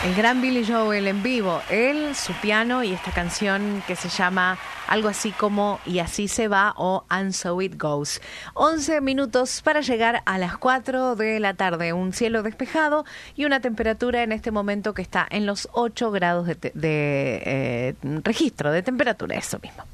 El gran Billy Joel en vivo, él, su piano y esta canción que se llama algo así como Y así se va o And So It Goes. 11 minutos para llegar a las 4 de la tarde, un cielo despejado y una temperatura en este momento que está en los 8 grados de registro de temperatura, eso mismo.